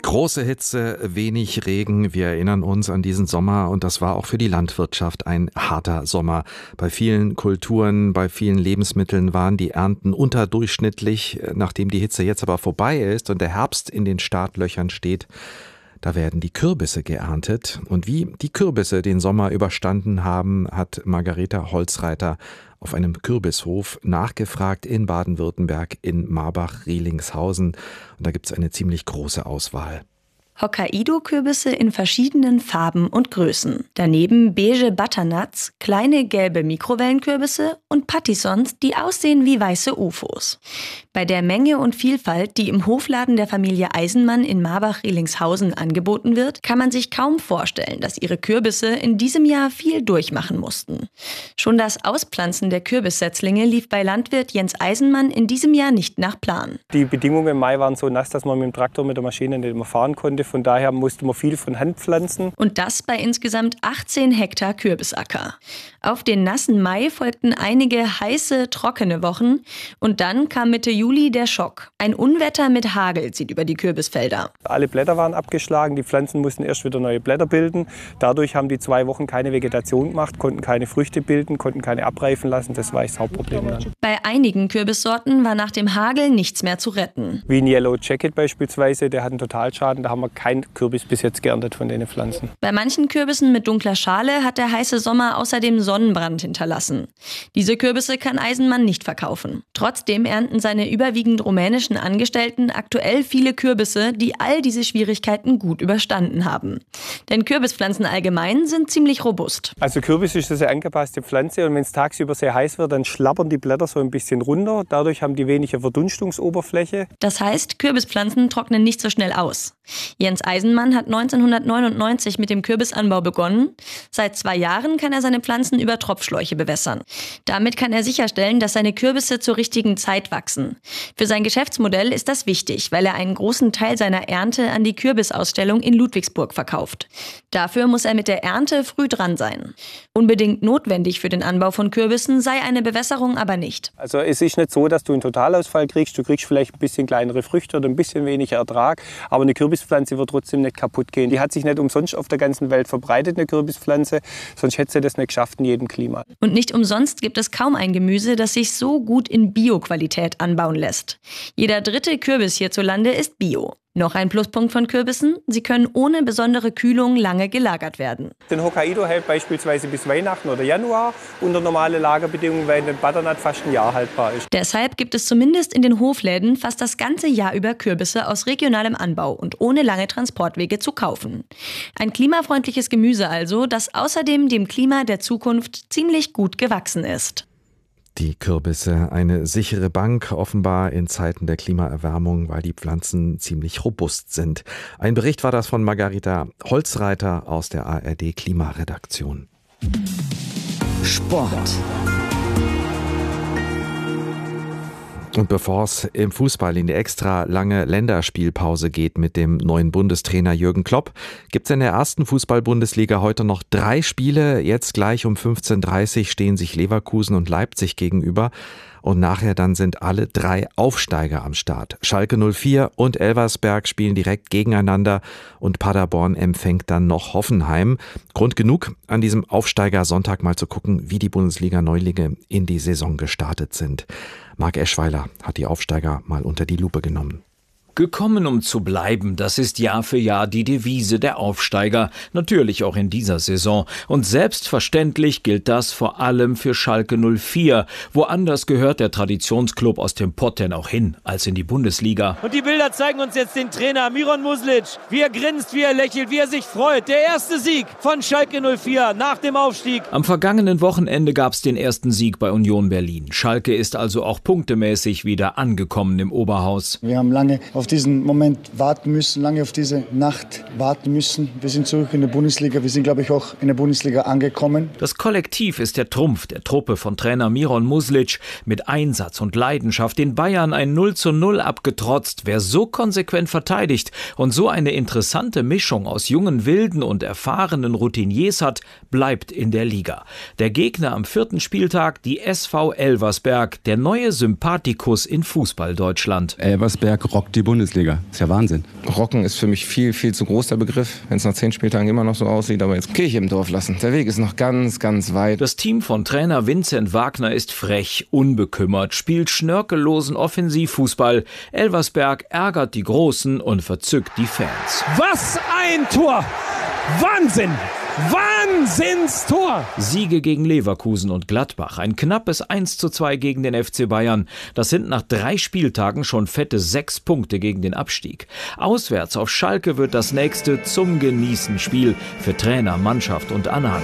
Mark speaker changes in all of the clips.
Speaker 1: Große Hitze, wenig Regen. Wir erinnern uns an diesen Sommer und das war auch für die Landwirtschaft ein harter Sommer. Bei vielen Kulturen, bei vielen Lebensmitteln waren die Ernten unterdurchschnittlich. Nachdem die Hitze jetzt aber vorbei ist und der Herbst in den Startlöchern steht, da werden die Kürbisse geerntet. Und wie die Kürbisse den Sommer überstanden haben, hat Margareta Holzreiter auf einem Kürbishof nachgefragt in Baden-Württemberg in Marbach-Rielingshausen. Und da gibt es eine ziemlich große Auswahl.
Speaker 2: Hokkaido-Kürbisse in verschiedenen Farben und Größen. Daneben beige Butternuts, kleine gelbe Mikrowellenkürbisse und Patissons, die aussehen wie weiße UFOs. Bei der Menge und Vielfalt, die im Hofladen der Familie Eisenmann in Marbach-Rielingshausen angeboten wird, kann man sich kaum vorstellen, dass ihre Kürbisse in diesem Jahr viel durchmachen mussten. Schon das Auspflanzen der Kürbissetzlinge lief bei Landwirt Jens Eisenmann in diesem Jahr nicht nach Plan.
Speaker 3: Die Bedingungen im Mai waren so nass, dass man mit dem Traktor, mit der Maschine nicht mehr fahren konnte. Von daher musste man viel von Hand pflanzen.
Speaker 2: Und das bei insgesamt 18 Hektar Kürbisacker. Auf den nassen Mai folgten einige heiße, trockene Wochen. Und dann kam Mitte Juli der Schock. Ein Unwetter mit Hagel zieht über die Kürbisfelder.
Speaker 3: Alle Blätter waren abgeschlagen, die Pflanzen mussten erst wieder neue Blätter bilden. Dadurch haben die 2 Wochen keine Vegetation gemacht, konnten keine Früchte bilden, konnten keine abreifen lassen. Das war das Hauptproblem dann.
Speaker 2: Bei einigen Kürbissorten war nach dem Hagel nichts mehr zu retten.
Speaker 3: Wie ein Yellow Jacket beispielsweise, der hat einen Totalschaden. Da haben wir keinen Kürbis bis jetzt geerntet von den Pflanzen.
Speaker 2: Bei manchen Kürbissen mit dunkler Schale hat der heiße Sommer außerdem Sonnenbrand hinterlassen. Diese Kürbisse kann Eisenmann nicht verkaufen. Trotzdem ernten seine überwiegend rumänischen Angestellten aktuell viele Kürbisse, die all diese Schwierigkeiten gut überstanden haben. Denn Kürbispflanzen allgemein sind ziemlich robust.
Speaker 3: Also Kürbis ist eine sehr angepasste Pflanze und wenn es tagsüber sehr heiß wird, dann schlappern die Blätter so ein bisschen runter. Dadurch haben die weniger Verdunstungsoberfläche.
Speaker 2: Das heißt, Kürbispflanzen trocknen nicht so schnell aus. Jens Eisenmann hat 1999 mit dem Kürbisanbau begonnen. Seit 2 Jahren kann er seine Pflanzen über Tropfschläuche bewässern. Damit kann er sicherstellen, dass seine Kürbisse zur richtigen Zeit wachsen. Für sein Geschäftsmodell ist das wichtig, weil er einen großen Teil seiner Ernte an die Kürbisausstellung in Ludwigsburg verkauft. Dafür muss er mit der Ernte früh dran sein. Unbedingt notwendig für den Anbau von Kürbissen sei eine Bewässerung aber nicht.
Speaker 3: Also es ist nicht so, dass du einen Totalausfall kriegst. Du kriegst vielleicht ein bisschen kleinere Früchte oder ein bisschen weniger Ertrag. Aber eine Kürbispflanze wird trotzdem nicht kaputt gehen. Die hat sich nicht umsonst auf der ganzen Welt verbreitet, eine Kürbispflanze. Sonst hätte sie das nicht geschafft in jedem Klima.
Speaker 2: Und nicht umsonst gibt es kaum ein Gemüse, das sich so gut in Bio-Qualität anbauen lässt. Jeder 3. Kürbis hierzulande ist Bio. Noch ein Pluspunkt von Kürbissen: Sie können ohne besondere Kühlung lange gelagert werden.
Speaker 3: Den Hokkaido hält beispielsweise bis Weihnachten oder Januar unter normale Lagerbedingungen, weil ein Butternut fast ein Jahr haltbar ist.
Speaker 2: Deshalb gibt es zumindest in den Hofläden fast das ganze Jahr über Kürbisse aus regionalem Anbau und ohne lange Transportwege zu kaufen. Ein klimafreundliches Gemüse also, das außerdem dem Klima der Zukunft ziemlich gut gewachsen ist.
Speaker 1: Die Kürbisse, eine sichere Bank, offenbar in Zeiten der Klimaerwärmung, weil die Pflanzen ziemlich robust sind. Ein Bericht war das von Margareta Holzreiter aus der ARD Klimaredaktion.
Speaker 4: Sport.
Speaker 1: Und bevor es im Fußball in die extra lange Länderspielpause geht mit dem neuen Bundestrainer Jürgen Klopp, gibt es in der ersten Fußball-Bundesliga heute noch 3 Spiele. Jetzt gleich um 15:30 Uhr stehen sich Leverkusen und Leipzig gegenüber. Und nachher dann sind alle 3 Aufsteiger am Start. Schalke 04 und Elversberg spielen direkt gegeneinander und Paderborn empfängt dann noch Hoffenheim. Grund genug, an diesem Aufsteiger-Sonntag mal zu gucken, wie die Bundesliga-Neulinge in die Saison gestartet sind. Marc Eschweiler hat die Aufsteiger mal unter die Lupe genommen.
Speaker 4: Gekommen, um zu bleiben, das ist Jahr für Jahr die Devise der Aufsteiger, natürlich auch in dieser Saison. Und selbstverständlich gilt das vor allem für Schalke 04. Woanders gehört der Traditionsklub aus dem Pott denn auch hin, als in die Bundesliga.
Speaker 5: Und die Bilder zeigen uns jetzt den Trainer Miron Muslic, wie er grinst, wie er lächelt, wie er sich freut. Der erste Sieg von Schalke 04 nach dem Aufstieg.
Speaker 4: Am vergangenen Wochenende gab es den ersten Sieg bei Union Berlin. Schalke ist also auch punktemäßig wieder angekommen im Oberhaus.
Speaker 6: Wir haben lange auf diesen Moment warten müssen, lange auf diese Nacht warten müssen. Wir sind zurück in der Bundesliga. Wir sind, glaube ich, auch in der Bundesliga angekommen.
Speaker 4: Das Kollektiv ist der Trumpf der Truppe von Trainer Miron Muslic. Mit Einsatz und Leidenschaft den Bayern ein 0:0 abgetrotzt. Wer so konsequent verteidigt und so eine interessante Mischung aus jungen Wilden und erfahrenen Routiniers hat, bleibt in der Liga. Der Gegner am 4. Spieltag, die SV Elversberg, der neue Sympathikus in Fußball-Deutschland.
Speaker 7: Elversberg rockt die Bundesliga. Bundesliga. Ist ja Wahnsinn.
Speaker 8: Rocken ist für mich viel, viel zu groß, der Begriff, wenn es nach 10 Spieltagen immer noch so aussieht. Aber jetzt Kirche im Dorf lassen. Der Weg ist noch ganz, ganz weit.
Speaker 4: Das Team von Trainer Vincent Wagner ist frech, unbekümmert, spielt schnörkellosen Offensivfußball. Elversberg ärgert die Großen und verzückt die Fans.
Speaker 5: Was ein Tor! Wahnsinn! Wahnsinnstor!
Speaker 4: Siege gegen Leverkusen und Gladbach, ein knappes 1:2 gegen den FC Bayern. Das sind nach 3 Spieltagen schon fette 6 Punkte gegen den Abstieg. Auswärts auf Schalke wird das nächste zum Genießen Spiel für Trainer, Mannschaft und Anhang.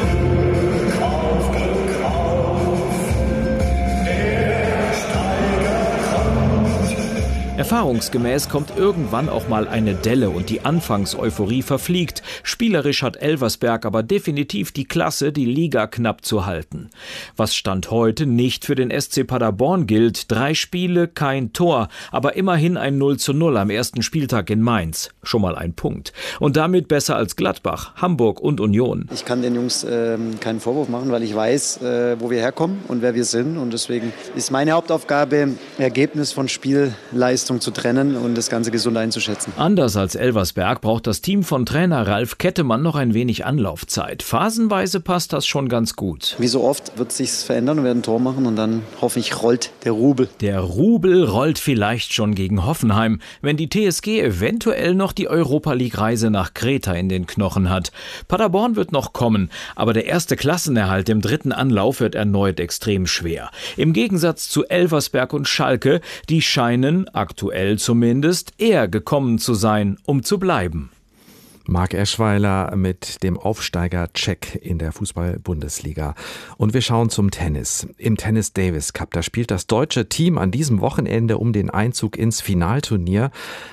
Speaker 4: Erfahrungsgemäß kommt irgendwann auch mal eine Delle und die Anfangseuphorie verfliegt. Spielerisch hat Elversberg aber definitiv die Klasse, die Liga knapp zu halten. Was Stand heute nicht für den SC Paderborn gilt, 3 Spiele, kein Tor, aber immerhin ein 0:0 am ersten Spieltag in Mainz. Schon mal ein Punkt. Und damit besser als Gladbach, Hamburg und Union.
Speaker 9: Ich kann den Jungs keinen Vorwurf machen, weil ich weiß, wo wir herkommen und wer wir sind. Und deswegen ist meine Hauptaufgabe, Ergebnis von Spielleistung zu trennen und das Ganze gesund einzuschätzen.
Speaker 4: Anders als Elversberg braucht das Team von Trainer Ralf Kettemann noch ein wenig Anlaufzeit. Phasenweise passt das schon ganz gut.
Speaker 9: Wie so oft wird es sich verändern und werden ein Tor machen und dann hoffe ich, rollt der Rubel.
Speaker 4: Der Rubel rollt vielleicht schon gegen Hoffenheim, wenn die TSG eventuell noch die Europa-League-Reise nach Kreta in den Knochen hat. Paderborn wird noch kommen, aber der erste Klassenerhalt im 3. Anlauf wird erneut extrem schwer. Im Gegensatz zu Elversberg und Schalke, die scheinen aktuell zumindest eher gekommen zu sein, um zu bleiben.
Speaker 1: Marc Eschweiler mit dem Aufsteiger-Check in der Fußball-Bundesliga. Und wir schauen zum Tennis. Im Tennis Davis Cup, da spielt das deutsche Team an diesem Wochenende um den Einzug ins Finalturnier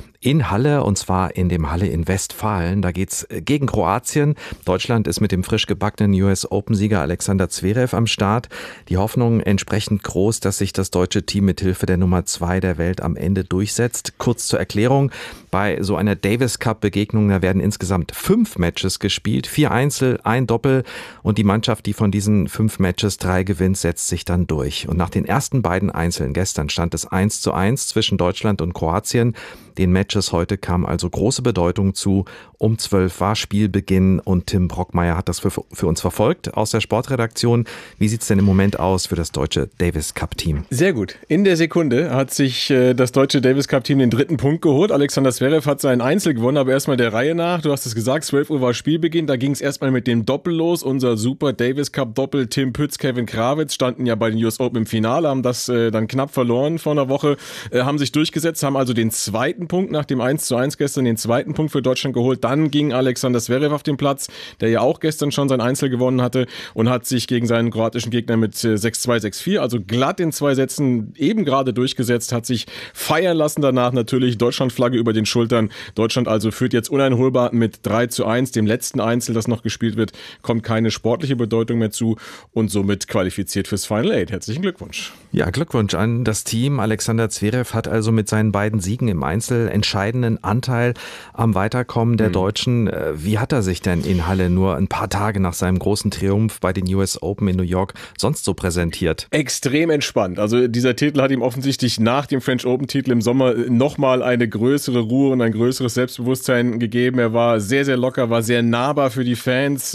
Speaker 1: in Halle, und zwar in dem Halle in Westfalen. Da geht's gegen Kroatien. Deutschland ist mit dem frisch gebackenen US-Open-Sieger Alexander Zverev am Start. Die Hoffnung entsprechend groß, dass sich das deutsche Team mit Hilfe der Nummer 2 der Welt am Ende durchsetzt. Kurz zur Erklärung. Bei so einer Davis-Cup-Begegnung, da werden insgesamt 5 Matches gespielt. 4 Einzel, 1 Doppel. Und die Mannschaft, die von diesen 5 Matches 3 gewinnt, setzt sich dann durch. Und nach den ersten beiden Einzeln gestern stand es 1:1 zwischen Deutschland und Kroatien. Den Matches heute kam also große Bedeutung zu. Um 12 war Spielbeginn und Tim Brockmeier hat das für uns verfolgt aus der Sportredaktion. Wie sieht es denn im Moment aus für das deutsche Davis Cup Team?
Speaker 10: Sehr gut. In der Sekunde hat sich das deutsche Davis Cup Team den 3. Punkt geholt. Alexander Zverev hat seinen Einzel gewonnen, aber erstmal der Reihe nach. Du hast es gesagt, 12 Uhr war Spielbeginn. Da ging es erstmal mit dem Doppel los. Unser super Davis Cup Doppel Tim Pütz, Kevin Krawitz standen ja bei den US Open im Finale, haben das dann knapp verloren vor einer Woche, haben sich durchgesetzt, haben also den 2. Punkt nach dem 1:1 gestern, den 2. Punkt für Deutschland geholt. Dann ging Alexander Zverev auf den Platz, der ja auch gestern schon sein Einzel gewonnen hatte und hat sich gegen seinen kroatischen Gegner mit 6:2, 6:4, also glatt in 2 Sätzen eben gerade durchgesetzt, hat sich feiern lassen danach natürlich, Deutschlandflagge über den Schultern. Deutschland also führt jetzt uneinholbar mit 3:1. Dem letzten Einzel, das noch gespielt wird, kommt keine sportliche Bedeutung mehr zu und somit qualifiziert fürs Final 8. Herzlichen Glückwunsch.
Speaker 1: Ja, Glückwunsch an das Team. Alexander Zverev hat also mit seinen beiden Siegen im Einzel entscheidenden Anteil am Weiterkommen der Deutschen. Wie hat er sich denn in Halle nur ein paar Tage nach seinem großen Triumph bei den US Open in New York sonst so präsentiert?
Speaker 10: Extrem entspannt. Also dieser Titel hat ihm offensichtlich nach dem French Open Titel im Sommer nochmal eine größere Ruhe und ein größeres Selbstbewusstsein gegeben. Er war sehr, sehr locker, war sehr nahbar für die Fans.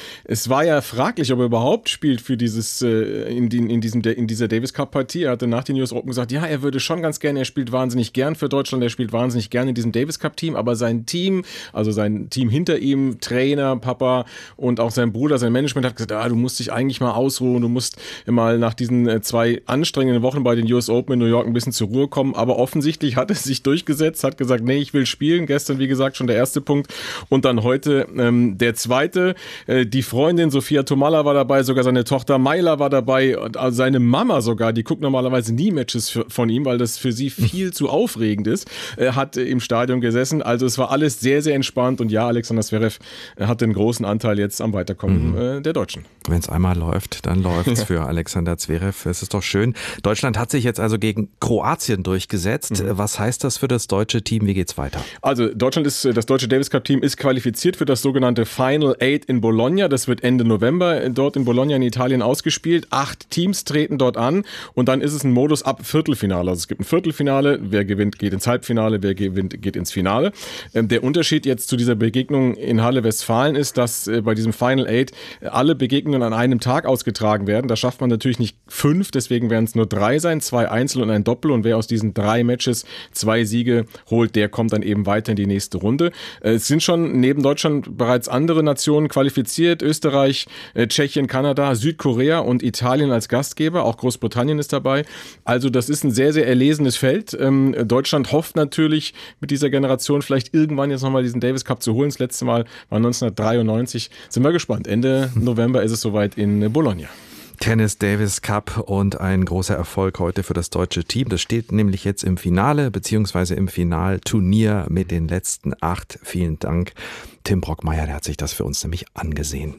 Speaker 10: Es war ja fraglich, ob er überhaupt spielt für dieses in dieser Davis Cup Partie. Er hatte nach den US Open gesagt, ja, er würde schon ganz gerne, er spielt wahnsinnig gern für Deutschland, er spielt wahnsinnig gerne in diesem Davis Cup Team, aber sein Team, also sein Team hinter ihm, Trainer, Papa und auch sein Bruder, sein Management hat gesagt, du musst dich eigentlich mal ausruhen, du musst mal nach diesen 2 anstrengenden Wochen bei den US Open in New York ein bisschen zur Ruhe kommen, aber offensichtlich hat es sich durchgesetzt, hat gesagt, nee, ich will spielen, gestern wie gesagt schon der 1. Punkt und dann heute der 2. Die Freundin Sophia Tomalla war dabei, sogar seine Tochter Mayla war dabei, seine Mama sogar, die guckt normalerweise nie Matches von ihm, weil das für sie viel zu aufregend ist, hat im Stadion gesessen, also es war alles sehr, sehr entspannt und ja, Alexander Zverev hat den großen Anteil jetzt am Weiterkommen der Deutschen.
Speaker 1: Wenn es einmal läuft, dann läuft's für Alexander Zverev. Es ist doch schön. Deutschland hat sich jetzt also gegen Kroatien durchgesetzt. Was heißt das für das deutsche Team? Wie geht's weiter?
Speaker 10: Also das deutsche Davis Cup Team ist qualifiziert für das sogenannte Final 8 in Bologna. Das wird Ende November dort in Bologna in Italien ausgespielt. 8 Teams treten dort an und dann ist es ein Modus ab Viertelfinale. Also es gibt ein Viertelfinale. Wer gewinnt, geht ins Halbfinale. Halbfinale, wer gewinnt, geht ins Finale. Der Unterschied jetzt zu dieser Begegnung in Halle Westfalen ist, dass bei diesem Final 8 alle Begegnungen an einem Tag ausgetragen werden. Da schafft man natürlich nicht 5, deswegen werden es nur 3 sein, 2 Einzel und ein Doppel. Und wer aus diesen 3 Matches 2 Siege holt, der kommt dann eben weiter in die nächste Runde. Es sind schon neben Deutschland bereits andere Nationen qualifiziert. Österreich, Tschechien, Kanada, Südkorea und Italien als Gastgeber. Auch Großbritannien ist dabei. Also das ist ein sehr, sehr erlesenes Feld. Deutschland hofft natürlich mit dieser Generation vielleicht irgendwann jetzt nochmal diesen Davis Cup zu holen. Das letzte Mal war 1993. Sind wir gespannt. Ende November ist es soweit in Bologna.
Speaker 1: Tennis Davis Cup und ein großer Erfolg heute für das deutsche Team. Das steht nämlich jetzt im Finale bzw. im Finalturnier mit den letzten 8. Vielen Dank, Tim Brockmeier, der hat sich das für uns nämlich angesehen.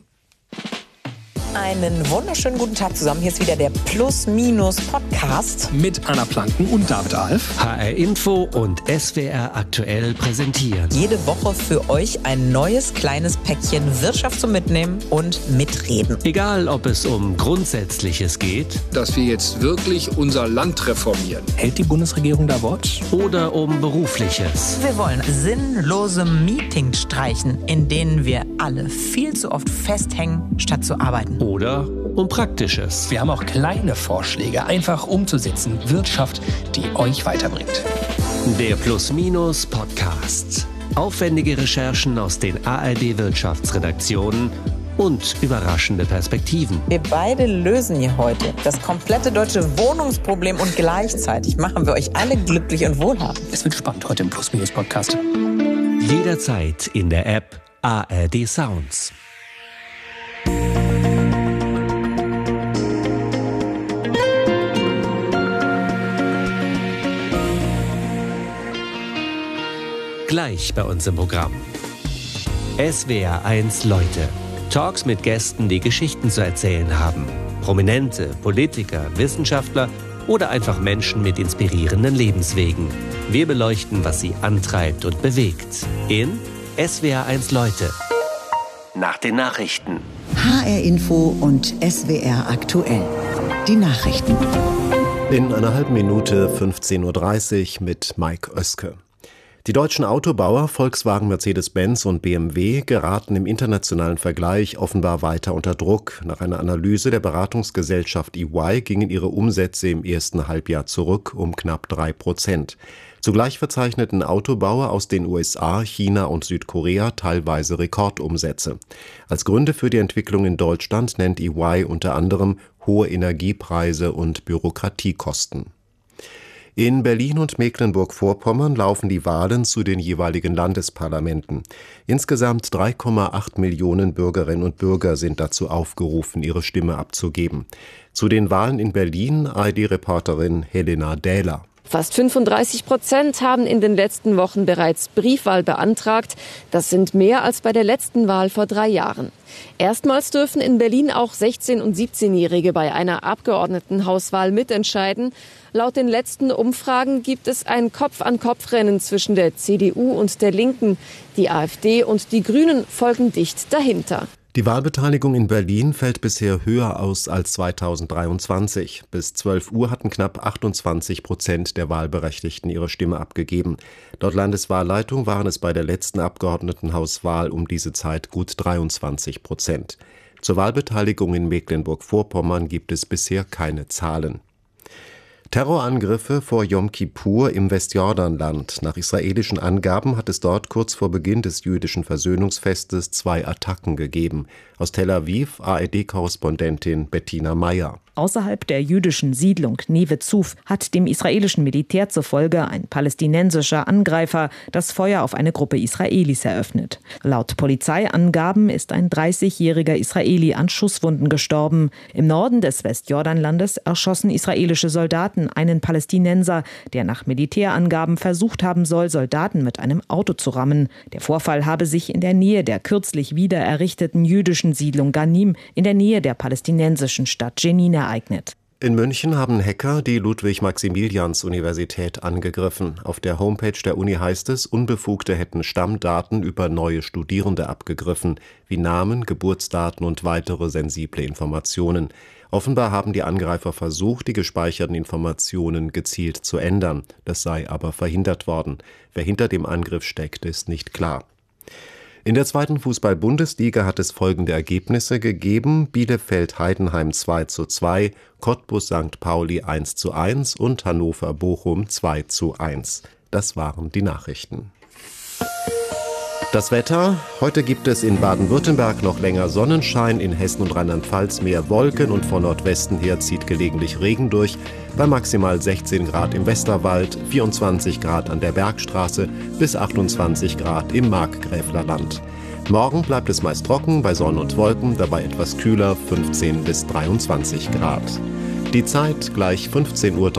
Speaker 7: Einen wunderschönen guten Tag zusammen. Hier ist wieder der Plus-Minus-Podcast.
Speaker 11: Mit Anna Planken und David Alf.
Speaker 12: HR Info und SWR aktuell präsentieren.
Speaker 7: Jede Woche für euch ein neues kleines Päckchen Wirtschaft zum Mitnehmen und Mitreden.
Speaker 12: Egal, ob es um Grundsätzliches geht.
Speaker 11: Dass wir jetzt wirklich unser Land reformieren. Hält die Bundesregierung da Wort?
Speaker 12: Oder um Berufliches.
Speaker 7: Wir wollen sinnlose Meetings streichen, in denen wir alle viel zu oft festhängen, statt zu arbeiten.
Speaker 12: Oder um Praktisches.
Speaker 11: Wir haben auch kleine Vorschläge, einfach umzusetzen. Wirtschaft, die euch weiterbringt.
Speaker 12: Der Plus-Minus-Podcast. Aufwendige Recherchen aus den ARD-Wirtschaftsredaktionen und überraschende Perspektiven.
Speaker 7: Wir beide lösen hier heute das komplette deutsche Wohnungsproblem und gleichzeitig machen wir euch alle glücklich und wohlhabend.
Speaker 11: Es wird spannend heute im Plus-Minus-Podcast.
Speaker 12: Jederzeit in der App ARD Sounds. Gleich bei uns im Programm. SWR1 Leute. Talks mit Gästen, die Geschichten zu erzählen haben. Prominente, Politiker, Wissenschaftler oder einfach Menschen mit inspirierenden Lebenswegen. Wir beleuchten, was sie antreibt und bewegt. In SWR1 Leute. Nach den Nachrichten.
Speaker 13: HR Info und SWR aktuell. Die Nachrichten.
Speaker 14: In einer halben Minute 15.30 Uhr mit Mike Oeske. Die deutschen Autobauer Volkswagen, Mercedes-Benz und BMW geraten im internationalen Vergleich offenbar weiter unter Druck. Nach einer Analyse der Beratungsgesellschaft EY gingen ihre Umsätze im ersten Halbjahr zurück um knapp 3%. Zugleich verzeichneten Autobauer aus den USA, China und Südkorea teilweise Rekordumsätze. Als Gründe für die Entwicklung in Deutschland nennt EY unter anderem hohe Energiepreise und Bürokratiekosten. In Berlin und Mecklenburg-Vorpommern laufen die Wahlen zu den jeweiligen Landesparlamenten. Insgesamt 3,8 Millionen Bürgerinnen und Bürger sind dazu aufgerufen, ihre Stimme abzugeben. Zu den Wahlen in Berlin ARD-Reporterin Helena Dähler.
Speaker 15: Fast 35% haben in den letzten Wochen bereits Briefwahl beantragt. Das sind mehr als bei der letzten Wahl vor 3 Jahren. Erstmals dürfen in Berlin auch 16- und 17-Jährige bei einer Abgeordnetenhauswahl mitentscheiden. Laut den letzten Umfragen gibt es ein Kopf-an-Kopf-Rennen zwischen der CDU und der Linken. Die AfD und die Grünen folgen dicht dahinter.
Speaker 14: Die Wahlbeteiligung in Berlin fällt bisher höher aus als 2023. Bis 12 Uhr hatten knapp 28% der Wahlberechtigten ihre Stimme abgegeben. Laut Landeswahlleitung waren es bei der letzten Abgeordnetenhauswahl um diese Zeit gut 23%. Zur Wahlbeteiligung in Mecklenburg-Vorpommern gibt es bisher keine Zahlen. Terrorangriffe vor Yom Kippur im Westjordanland. Nach israelischen Angaben hat es dort kurz vor Beginn des jüdischen Versöhnungsfestes 2 Attacken gegeben. Aus Tel Aviv ARD-Korrespondentin Bettina Meyer.
Speaker 16: Außerhalb der jüdischen Siedlung Neve Zuf hat dem israelischen Militär zufolge ein palästinensischer Angreifer das Feuer auf eine Gruppe Israelis eröffnet. Laut Polizeiangaben ist ein 30-jähriger Israeli an Schusswunden gestorben. Im Norden des Westjordanlandes erschossen israelische Soldaten einen Palästinenser, der nach Militärangaben versucht haben soll, Soldaten mit einem Auto zu rammen. Der Vorfall habe sich in der Nähe der kürzlich wieder errichteten jüdischen Siedlung Ghanim in der Nähe der palästinensischen Stadt Jenin ereignet.
Speaker 14: In München haben Hacker die Ludwig-Maximilians-Universität angegriffen. Auf der Homepage der Uni heißt es, Unbefugte hätten Stammdaten über neue Studierende abgegriffen, wie Namen, Geburtsdaten und weitere sensible Informationen. Offenbar haben die Angreifer versucht, die gespeicherten Informationen gezielt zu ändern. Das sei aber verhindert worden. Wer hinter dem Angriff steckt, ist nicht klar. In der 2. Fußball-Bundesliga hat es folgende Ergebnisse gegeben: Bielefeld-Heidenheim 2:2, Cottbus-St. Pauli 1:1 und Hannover-Bochum 2:1. Das waren die Nachrichten. Das Wetter: Heute gibt es in Baden-Württemberg noch länger Sonnenschein, in Hessen und Rheinland-Pfalz mehr Wolken und von Nordwesten her zieht gelegentlich Regen durch, bei maximal 16 Grad im Westerwald, 24 Grad an der Bergstraße bis 28 Grad im Markgräflerland. Morgen bleibt es meist trocken, bei Sonne und Wolken, dabei etwas kühler, 15 bis 23 Grad. Die Zeit gleich 15:33 Uhr.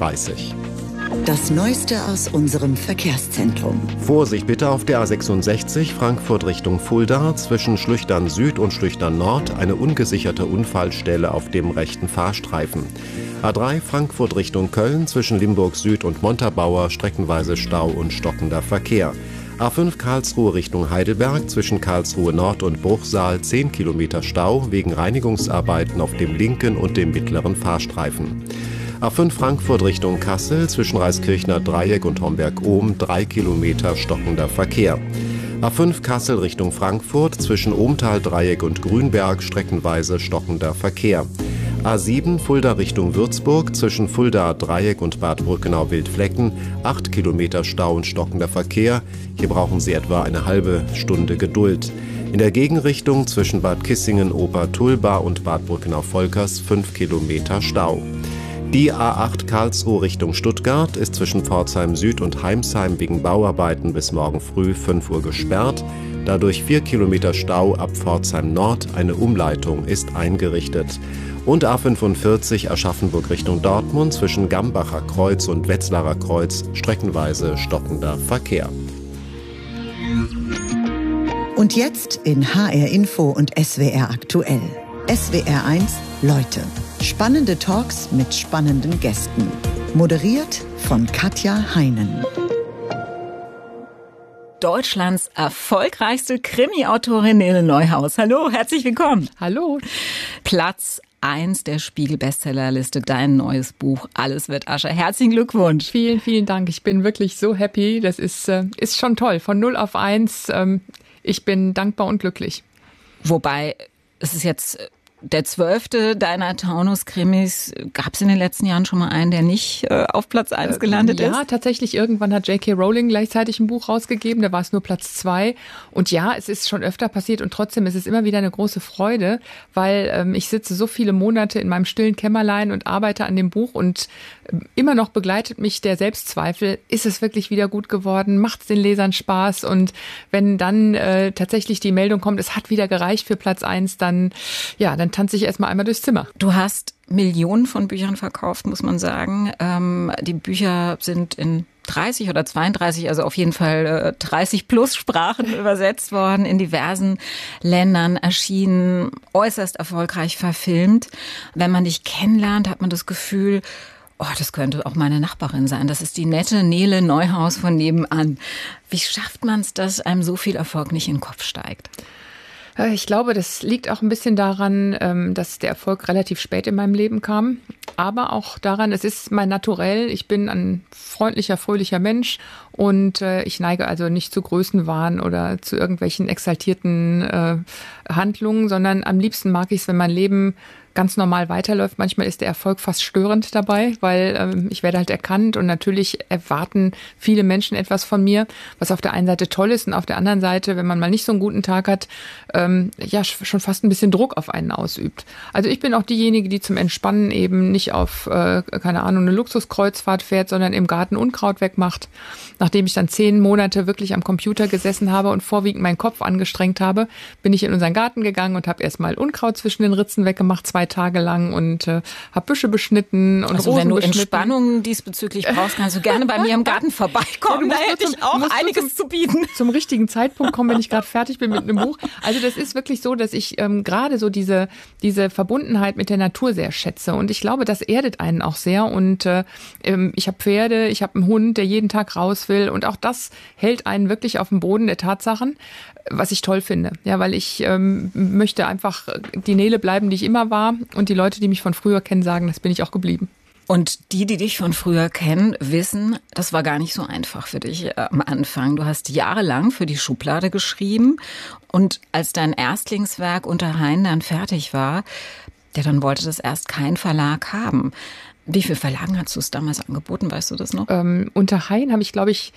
Speaker 13: Das Neueste aus unserem Verkehrszentrum.
Speaker 14: Vorsicht bitte auf der A66 Frankfurt Richtung Fulda, zwischen Schlüchtern Süd und Schlüchtern Nord eine ungesicherte Unfallstelle auf dem rechten Fahrstreifen. A3 Frankfurt Richtung Köln, zwischen Limburg Süd und Montabaur streckenweise Stau und stockender Verkehr. A5 Karlsruhe Richtung Heidelberg, zwischen Karlsruhe Nord und Bruchsal 10 Kilometer Stau wegen Reinigungsarbeiten auf dem linken und dem mittleren Fahrstreifen. A5 Frankfurt Richtung Kassel, zwischen Reiskirchner Dreieck und Homberg-Ohm 3 Kilometer stockender Verkehr. A5 Kassel Richtung Frankfurt, zwischen Ohmtal-Dreieck und Grünberg streckenweise stockender Verkehr. A7 Fulda Richtung Würzburg, zwischen Fulda-Dreieck und Bad Brückenau-Wildflecken 8 Kilometer Stau und stockender Verkehr. Hier brauchen Sie etwa eine halbe Stunde Geduld. In der Gegenrichtung zwischen Bad Kissingen, Obertulba und Bad Brückenau-Volkers 5 Kilometer Stau. Die A8 Karlsruhe Richtung Stuttgart ist zwischen Pforzheim Süd und Heimsheim wegen Bauarbeiten bis morgen früh 5 Uhr gesperrt. Dadurch 4 Kilometer Stau ab Pforzheim Nord. Eine Umleitung ist eingerichtet. Und A45 Aschaffenburg Richtung Dortmund, zwischen Gambacher Kreuz und Wetzlarer Kreuz streckenweise stockender Verkehr.
Speaker 13: Und jetzt in HR Info und SWR aktuell. SWR 1 Leute. Spannende Talks mit spannenden Gästen. Moderiert von Katja Heinen.
Speaker 17: Deutschlands erfolgreichste Krimi-Autorin Nele Neuhaus. Hallo, herzlich willkommen.
Speaker 18: Hallo.
Speaker 17: Platz 1 der Spiegel-Bestsellerliste, dein neues Buch Alles wird Asche. Herzlichen Glückwunsch.
Speaker 18: Vielen, vielen Dank. Ich bin wirklich so happy. Das ist schon toll. Von 0 auf 1. Ich bin dankbar und glücklich.
Speaker 17: Wobei, es ist jetzt der 12. deiner Taunus-Krimis. Gab es in den letzten Jahren schon mal einen, der nicht auf Platz 1 gelandet ist?
Speaker 18: Ja, tatsächlich. Irgendwann hat J.K. Rowling gleichzeitig ein Buch rausgegeben. Da war es nur Platz 2. Und ja, es ist schon öfter passiert. Und trotzdem ist es immer wieder eine große Freude, weil ich sitze so viele Monate in meinem stillen Kämmerlein und arbeite an dem Buch. Und immer noch begleitet mich der Selbstzweifel. Ist es wirklich wieder gut geworden? Macht es den Lesern Spaß? Und wenn dann tatsächlich die Meldung kommt, es hat wieder gereicht für Platz 1, dann tanze ich erstmal einmal durchs Zimmer.
Speaker 17: Du hast Millionen von Büchern verkauft, muss man sagen. Die Bücher sind in 30 oder 32, also auf jeden Fall 30 plus Sprachen übersetzt worden, in diversen Ländern erschienen, äußerst erfolgreich verfilmt. Wenn man dich kennenlernt, hat man das Gefühl, das könnte auch meine Nachbarin sein. Das ist die nette Nele Neuhaus von nebenan. Wie schafft man es, dass einem so viel Erfolg nicht in den Kopf steigt?
Speaker 18: Ich glaube, das liegt auch ein bisschen daran, dass der Erfolg relativ spät in meinem Leben kam. Aber auch daran, es ist mein Naturell. Ich bin ein freundlicher, fröhlicher Mensch und ich neige also nicht zu Größenwahn oder zu irgendwelchen exaltierten Handlungen, sondern am liebsten mag ich es, wenn mein Leben ganz normal weiterläuft. Manchmal ist der Erfolg fast störend dabei, weil ich werde halt erkannt und natürlich erwarten viele Menschen etwas von mir, was auf der einen Seite toll ist und auf der anderen Seite, wenn man mal nicht so einen guten Tag hat, schon fast ein bisschen Druck auf einen ausübt. Also ich bin auch diejenige, die zum Entspannen eben nicht auf, eine Luxuskreuzfahrt fährt, sondern im Garten Unkraut wegmacht. nachdem ich dann 10 Monate wirklich am Computer gesessen habe und vorwiegend meinen Kopf angestrengt habe, bin ich in unseren Garten gegangen und habe erstmal Unkraut zwischen den Ritzen weggemacht, 2 Tage lang und habe Büsche beschnitten und
Speaker 17: also
Speaker 18: Rosen
Speaker 17: wenn du
Speaker 18: beschnitten.
Speaker 17: Entspannung diesbezüglich brauchst, kannst du gerne bei mir im Garten vorbeikommen.
Speaker 18: Ja,
Speaker 17: da hätte ich auch einiges zu bieten.
Speaker 18: Zum richtigen Zeitpunkt kommen, wenn ich gerade fertig bin mit einem Buch. Also das ist wirklich so, dass ich gerade so diese Verbundenheit mit der Natur sehr schätze. Und ich glaube, das erdet einen auch sehr. Und ich habe Pferde, ich habe einen Hund, der jeden Tag raus will. Und auch das hält einen wirklich auf dem Boden der Tatsachen, was ich toll finde. Ja, weil ich möchte einfach die Nele bleiben, die ich immer war. Und die Leute, die mich von früher kennen, sagen, das bin ich auch geblieben.
Speaker 17: Und die dich von früher kennen, wissen, das war gar nicht so einfach für dich am Anfang. Du hast jahrelang für die Schublade geschrieben und als dein Erstlingswerk Unterhain dann fertig war, dann wollte das erst kein Verlag haben. Wie viele Verlagen hast du es damals angeboten, weißt du das noch?
Speaker 18: Unterhain habe ich, glaube ich,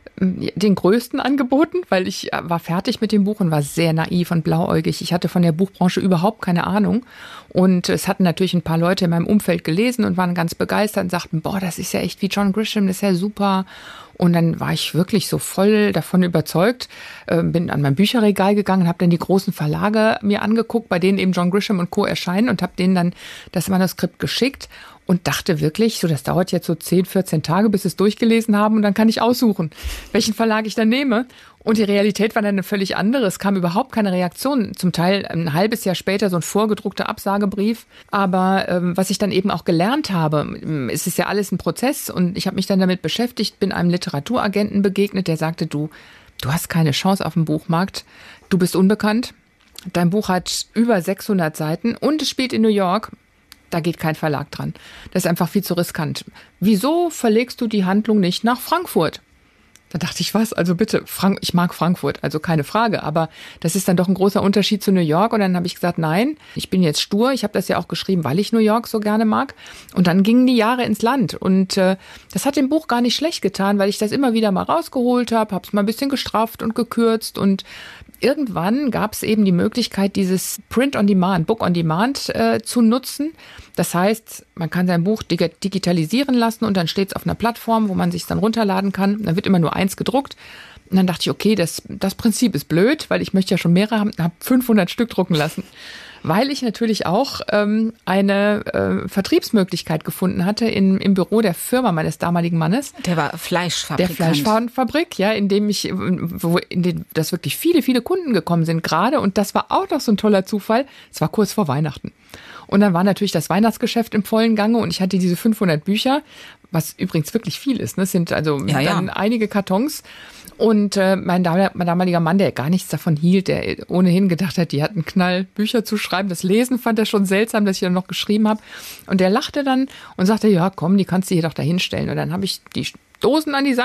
Speaker 18: den größten angeboten, weil ich war fertig mit dem Buch und war sehr naiv und blauäugig. Ich hatte von der Buchbranche überhaupt keine Ahnung. Und es hatten natürlich ein paar Leute in meinem Umfeld gelesen und waren ganz begeistert und sagten, boah, das ist ja echt wie John Grisham, das ist ja super. Und dann war ich wirklich so voll davon überzeugt, bin an mein Bücherregal gegangen und habe dann die großen Verlage mir angeguckt, bei denen eben John Grisham und Co. erscheinen und habe denen dann das Manuskript geschickt. Und dachte wirklich, so das dauert jetzt so 10, 14 Tage, bis sie es durchgelesen haben und dann kann ich aussuchen, welchen Verlag ich dann nehme. Und die Realität war dann eine völlig andere. Es kam überhaupt keine Reaktion. Zum Teil ein halbes Jahr später so ein vorgedruckter Absagebrief. Aber was ich dann eben auch gelernt habe, es ist ja alles ein Prozess und ich habe mich dann damit beschäftigt, bin einem Literaturagenten begegnet, der sagte, du hast keine Chance auf dem Buchmarkt, du bist unbekannt, dein Buch hat über 600 Seiten und es spielt in New York. Da geht kein Verlag dran. Das ist einfach viel zu riskant. Wieso verlegst du die Handlung nicht nach Frankfurt? Da dachte ich, was? Also bitte, ich mag Frankfurt, also keine Frage. Aber das ist dann doch ein großer Unterschied zu New York. Und dann habe ich gesagt, nein, ich bin jetzt stur. Ich habe das ja auch geschrieben, weil ich New York so gerne mag. Und dann gingen die Jahre ins Land. Und das hat dem Buch gar nicht schlecht getan, weil ich das immer wieder mal rausgeholt habe es mal ein bisschen gestrafft und gekürzt. Und irgendwann gab es eben die Möglichkeit, dieses Print-on-Demand, Book-on-Demand zu nutzen. Das heißt, man kann sein Buch digitalisieren lassen und dann steht es auf einer Plattform, wo man sich dann runterladen kann. Dann wird immer nur eins gedruckt. Und dann dachte ich, okay, das Prinzip ist blöd, weil ich möchte ja schon mehrere haben, habe 500 Stück drucken lassen. Weil ich natürlich auch eine Vertriebsmöglichkeit gefunden hatte im Büro der Firma meines damaligen Mannes.
Speaker 17: Der war Fleischfabrikant.
Speaker 18: Der Fleischfabrik, ja, in dem das wirklich viele, viele Kunden gekommen sind gerade. Und das war auch noch so ein toller Zufall. Es war kurz vor Weihnachten. Und dann war natürlich das Weihnachtsgeschäft im vollen Gange und ich hatte diese 500 Bücher, was übrigens wirklich viel ist. Ne? Es sind also dann einige Kartons. Und mein damaliger Mann, der gar nichts davon hielt, der ohnehin gedacht hat, die hatten Knall, Bücher zu schreiben. Das Lesen fand er schon seltsam, dass ich dann noch geschrieben habe. Und der lachte dann und sagte, ja komm, die kannst du hier doch da hinstellen. Und dann habe ich die Dosen an die Seite